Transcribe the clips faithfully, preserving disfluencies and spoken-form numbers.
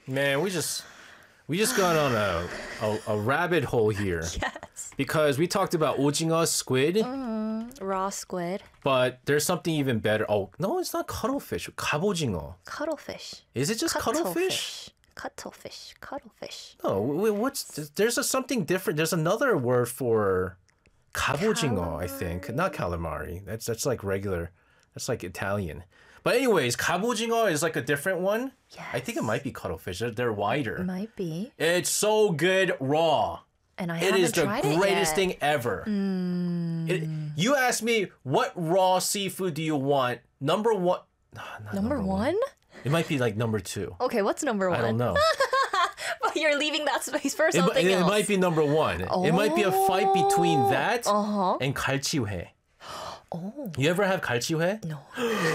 Man, we just we just got on a a, a rabbit hole here. Yes. Because we talked about 오징어 squid, Mm, raw squid. but there's something even better. Oh, no, it's not cuttlefish. 갑오징어. Cuttlefish. Is it just cuttlefish? Cuttlefish. Cuttlefish. No, wait, what's there's a something different. There's another word for 갑오징어, I think. Not calamari. That's that's like regular. That's like Italian. But anyways, 갑오징어 is like a different one. I think it might be cuttlefish. They're, they're wider. Might be. It's so good raw. And I It haven't is the tried it greatest yet. thing ever. Mm. It, you asked me, what raw seafood do you want? Number one. Nah, not Number, one? It might be like number two. Okay, what's number one? I don't know. But you're leaving that space for It, something mi- it else. might be number one. It might be a fight between that Uh-huh. and 갈치회. Oh. You ever have 갈치회? No.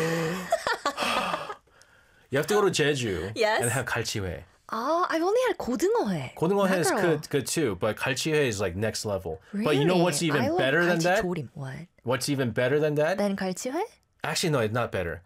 You have to go to Jeju Yes. and have 갈치회. Ah, I've only had 고등어회. 고등어회 is mackerel. good, good too, but 갈치회 is like next level. But you know what's Really? even I love better than that? 갈치조림. What? What's even better than that? Then 갈치회? Actually, no, it's not better.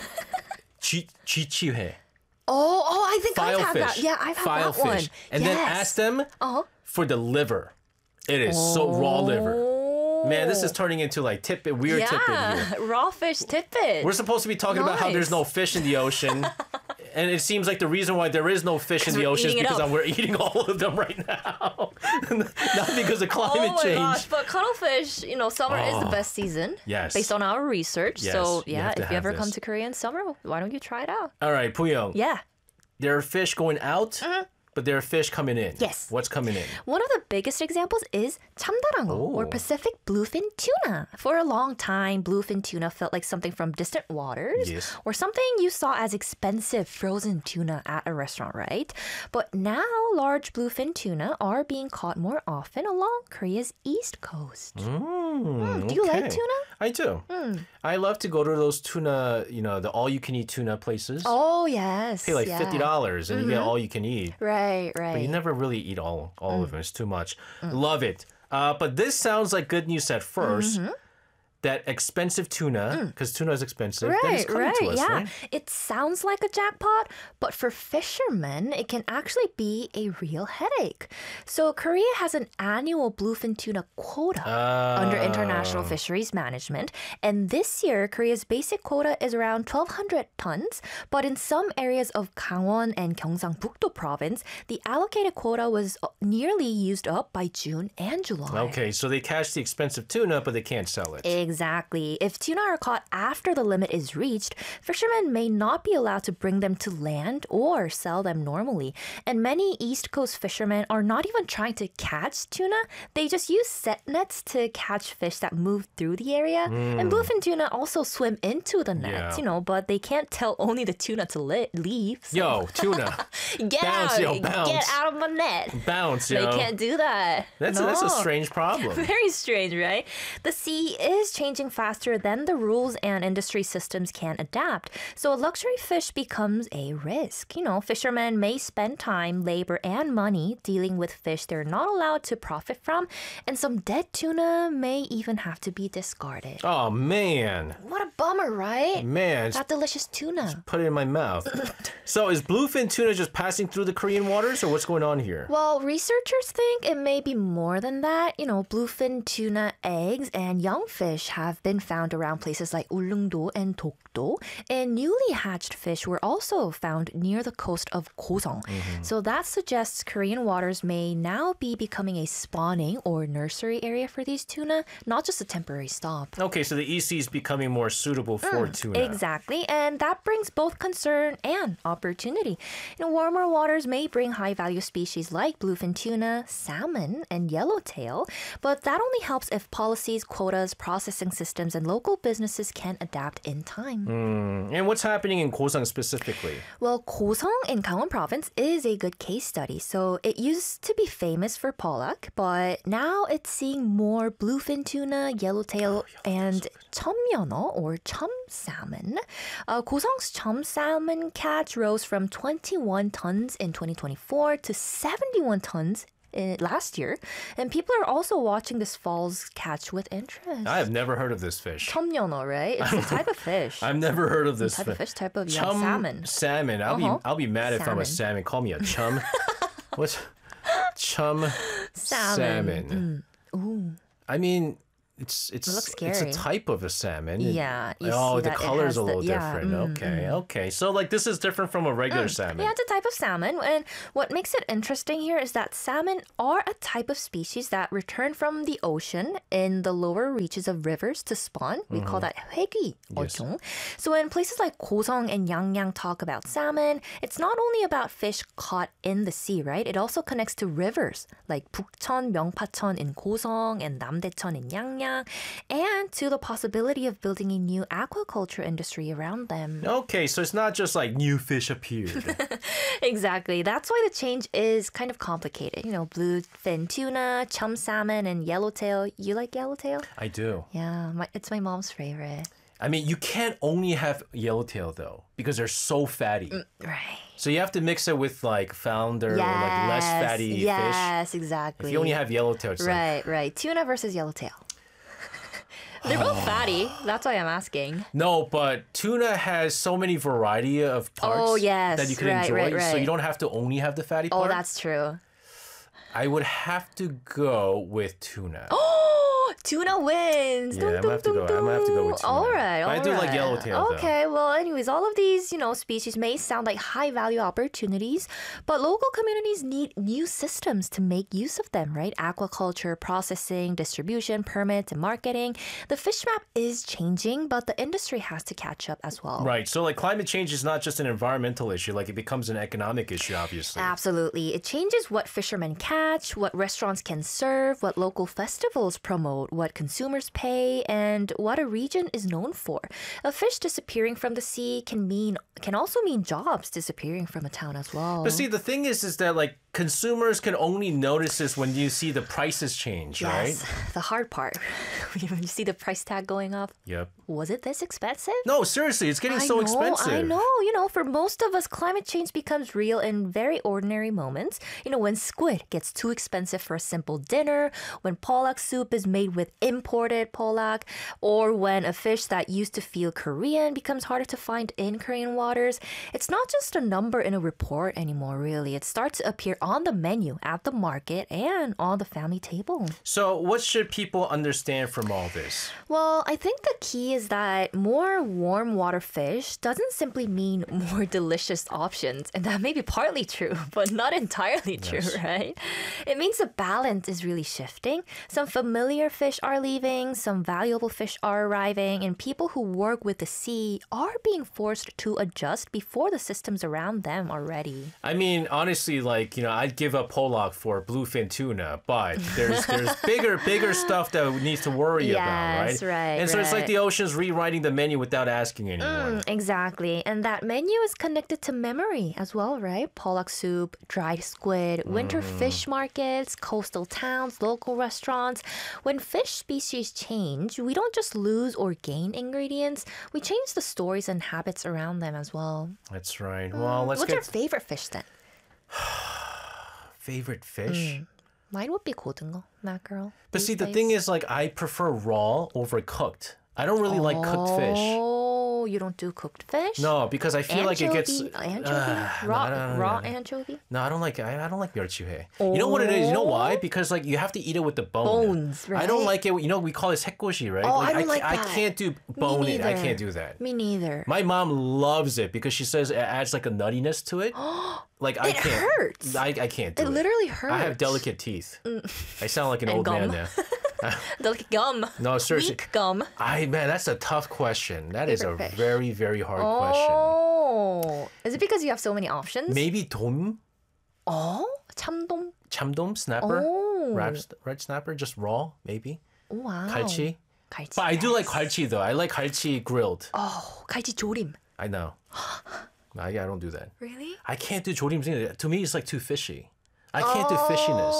쥐, 쥐치회. Oh, oh, I think I've had that. Filefish. Yeah, I've had Filefish. that one. And yes. then ask them Uh-huh. for the liver. It is so raw liver. Man, this is turning into like tidbit, weird tidbit here. Yeah, raw fish tidbit. We're supposed to be talking about how Nice. there's no fish in the ocean. And it seems like the reason why there is no fish in the we're ocean is eating it because up. we're eating all of them right now. Not because of climate Oh my change. gosh, but cuttlefish, you know, summer is the Oh. best season. Yes. Based on our research. Yes, So, you yeah, have to if you have ever come this. to Korea in summer, why don't you try it out? All right, Puyong. Yeah. There are fish going out, but there are fish coming in. Mm-hmm. Yes. What's coming in? One of the biggest examples is 참다랑어 or Oh. Pacific bluefin tuna. For a long time, bluefin tuna felt like something from distant waters Yes. or something you saw as expensive frozen tuna at a restaurant, right? But now large bluefin tuna are being caught more often along Korea's east coast. Mm, do you like Okay. tuna? I do. I love to go to those tuna, you know, the all-you-can-eat tuna places. Oh, yes. Pay like yeah. fifty dollars and you get all you can eat. Right, right. But you never really eat all all Mm. of them. It's too much. Love it. Uh, but this sounds like good news at 1st Mm-hmm. That expensive tuna, because tuna is expensive, that is Right, coming right, to us, yeah. right? It sounds like a jackpot, but for fishermen, it can actually be a real headache. So Korea has an annual bluefin tuna quota under International Fisheries Management, and this year Korea's basic quota is around twelve hundred tons, but in some areas of Gangwon and Gyeongsang-Bukdo province, the allocated quota was nearly used up by June and July. Okay, so they catch the expensive tuna, but they can't sell it. Exactly. If tuna are caught after the limit is reached, fishermen may not be allowed to bring them to land or sell them normally. And many East Coast fishermen are not even trying to catch tuna. They just use set nets to catch fish that move through the area. And bluefin tuna also swim into the nets, Yeah. you know, but they can't tell only the tuna to li- leave. So Yo, tuna. get bounce, out, yo, bounce. get out of my net. Bounce, They yo. can't do that. That's, a, that's a No. strange problem. Very strange, right? The sea is changing faster than the rules and industry systems can adapt. So a luxury fish becomes a risk. You know, fishermen may spend time, labor, and money dealing with fish they're not allowed to profit from, and some dead tuna may even have to be discarded. Oh, man. What a bummer, right? Man, it's That delicious tuna. put it in my mouth. So is bluefin tuna just passing through the Korean waters, or what's going on here? Well, researchers think it may be more than that. You know, bluefin tuna eggs and young fish have been found around places like Ulleungdo and Dokdo, and newly hatched fish were also found near the coast of Gosong. So that suggests Korean waters may now be becoming a spawning or nursery area for these tuna, not just a temporary stop. Okay, so the E C is becoming more suitable for tuna. Exactly, and that brings both concern and opportunity. You know, warmer waters may bring high-value species like bluefin tuna, salmon, and yellowtail, but that only helps if policies, quotas, processing systems, and local businesses can adapt in time. And what's happening in Gosang specifically? Well, Gosong in Gangwon province is a good case study. So it used to be famous for pollock, but now it's seeing more bluefin tuna, yellowtail, and cheomyeoneo or chum salmon. Uh, Gosong's chum salmon catch rose from twenty-one tons in twenty twenty-four to seventy-one tons uh, last year, and people are also watching this fall's catch with interest. I have never heard of this fish. 첨연어, right? It's a type of fish. I've never heard of this type fish. of fish, type of yeah, Chum salmon. Salmon. I'll Uh-huh. be I'll be mad if I'm a salmon. Call me a chum. What's chum Salmon. salmon? Ooh. I mean, it's it's looks it's a scary. type of a salmon. It- Yeah, you oh, see the that it color's has a the- little yeah, different. mm, okay, okay. So like this is different from a regular salmon. Yeah, it's a type of salmon. And what makes it interesting here is that salmon are a type of species that return from the ocean in the lower reaches of rivers to spawn. We call that 회귀 어종. So when places like 고성 and 양양 talk about salmon, it's not only about fish caught in the sea, right? It also connects to rivers like 북천, 명파천 in 고성 and 남대천 in 양양, and to the possibility of building a new aquaculture industry around them. Okay, so it's not just like new fish appeared. Exactly. That's why the change is kind of complicated. You know, bluefin tuna, chum salmon, and yellowtail. You like yellowtail? I do. Yeah, my, it's my mom's favorite. I mean, you can't only have yellowtail though because they're so fatty. Right. So you have to mix it with like flounder or like less fatty fish. Yes, exactly. If you only have yellowtail, it's like, Right, right. Tuna versus yellowtail. They're both fatty. That's why I'm asking. no, but tuna has so many variety of parts Oh, yes. that you can Right, enjoy. right, So right. you don't have to only have the fatty Oh, part. that's true. I would have to go with tuna. Oh, tuna wins. Yeah, I'm gonna have to go- I'm gonna have to go with tuna. All right, But I all do like right. yellowtail, though. Okay, well, anyways, all of these, you know, species may sound like high-value opportunities, but local communities need new systems to make use of them, right? Aquaculture, processing, distribution, permits, and marketing. The fish map is changing, but the industry has to catch up as well. Right. So like climate change is not just an environmental issue, like it becomes an economic issue, obviously. Absolutely. It changes what fishermen catch, what restaurants can serve, what local festivals promote, what consumers pay, and what a region is known for. A fish disappearing from the sea can mean can also mean jobs disappearing from a town as well. But see, the thing is, is that like consumers can only notice this when you see the prices change, yes, right? the hard part. When you see the price tag going up, Yep. was it this expensive? No, seriously, it's getting I so know, expensive. I know. You know, for most of us, climate change becomes real in very ordinary moments. You know, when squid gets too expensive for a simple dinner, when pollock soup is made with imported pollock, or when a fish that used to feel Korean becomes harder to find in Korean waters. It's not just a number in a report anymore, really. It starts to appear on the menu, at the market, and on the family table. So, what should people understand from all this? Well, I think the key is that more warm water fish doesn't simply mean more delicious options. And that may be partly true, but not entirely true, Yes. right? It means the balance is really shifting. Some familiar fish are leaving, some valuable fish are arriving, and people who work with the sea are being forced to adjust before the systems around them are ready. I mean, honestly, like, you know, I'd give up pollock for bluefin tuna, but there's there's bigger, bigger stuff that we need to worry about, right? Yes, right, And so it's like right. the ocean's rewriting the menu without asking anyone. Mm, exactly. And that menu is connected to memory as well, right? Pollock soup, dried squid, winter fish markets, coastal towns, local restaurants. When fish species change, we don't just lose or gain ingredients, we change the stories and habits around them as well. That's right. Well, let's What's get your favorite fish then? favorite fish. Mine would be 고등어, that girl. But these see, the days. thing is, like, I prefer raw over cooked. I don't really like cooked fish. Oh, you don't do cooked fish? No, because I feel like it gets. Anchovy? Anchovy? Uh, raw no, no, no, raw no. anchovy? No, I don't like. I, I don't like 멸치회. You know what it is? You know why? Because like you have to eat it with the bone. Bones, I don't right? like it. You know, we call it sekgoshi, right? Oh, I don't ca- like I that. can't do bone it. I neither. can't do that. Me neither. My mom loves it because she says it adds like a nuttiness to it. Like I It can't. hurts. I, I can't do It it. literally hurts. I have delicate teeth. I sound like an And old man gum. now. Delicate gum. No, seriously. Weak gum. I man, that's a tough question. That is a Favorite fish. very very hard question. Oh, is it because you have so many options? Maybe dom, Oh, 참돔. chamdom, snapper, Oh. red, red snapper, just raw, maybe. Wow. 갈치. 갈치. But I do like yes. 갈치 though. I like 갈치 grilled. Oh, 갈치 조림. I know. I, I don't do that. Really? I can't do 조림. To me, it's like too fishy. I can't do fishiness.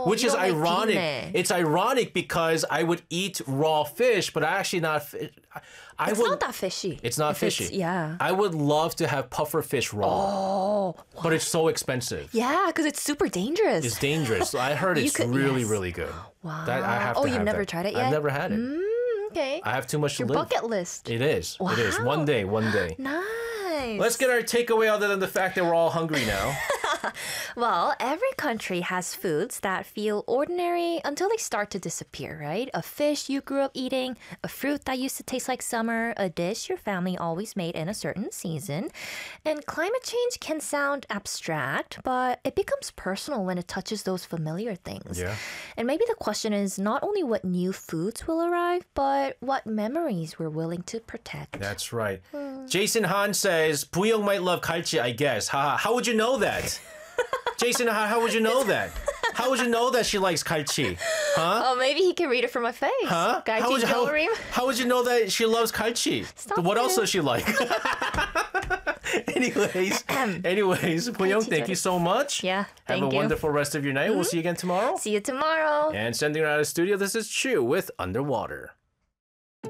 which is you don't like ironic. 비린내. It's ironic because I would eat raw fish, but I actually not. fi- I, I It's would. not that fishy. It's not If fishy. yeah. I would love to have puffer fish raw, Oh, but it's so expensive. yeah, because it's super dangerous. It's dangerous. I heard You it's could- really, yes. really good. Wow. That I have Oh, to you've have never that. tried it I've yet? never had it. Mm, okay. I have too much to Your live. bucket list. It is. It is. Wow. One day. One day. Nice. Let's get our takeaway other than the fact that we're all hungry now. Well, every country has foods that feel ordinary until they start to disappear, right? A fish you grew up eating, a fruit that used to taste like summer, a dish your family always made in a certain season. And climate change can sound abstract, but it becomes personal when it touches those familiar things. Yeah. And maybe the question is not only what new foods will arrive, but what memories we're willing to protect. That's right. Jason Han says, Buyong might love 갈치, I guess. Ha, how would you know that? Jason, how, how would you know that? How would you know that she likes 갈치? Huh? Oh, maybe he can read it from my face. Huh? Galchi How would, you, how, Gilream. how would you know that she loves 갈치? Stop What else it. does she like? anyways, anyways, Buyong, thank you so much. Yeah, Have thank a you. wonderful rest of your night. We'll see you again tomorrow. See you tomorrow. And sending her out of the studio, this is Chu with Underwater.